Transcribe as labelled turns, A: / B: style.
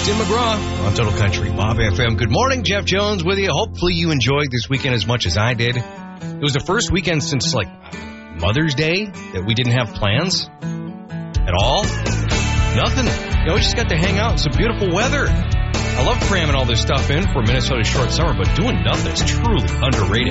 A: Tim McGraw on Total Country, Bob FM. Good morning, Jeff Jones with you. Hopefully you enjoyed this weekend as much as I did. It was the first weekend since, Mother's Day that we didn't have plans at all. Nothing. We just got to hang out in some beautiful weather. I love cramming all this stuff in for Minnesota's short summer, but doing nothing is truly underrated.